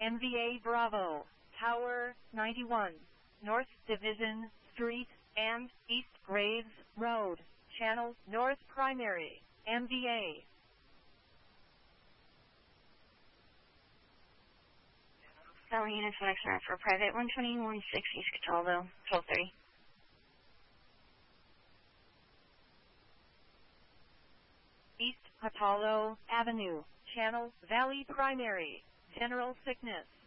MVA Bravo, Tower 91, North Division Street, and East Graves Road, Channel North Primary, MVA. Tower units 1XR for private 121-6 East Cataldo, 1230. East Cataldo Avenue, Channel Valley Primary, General Sickness.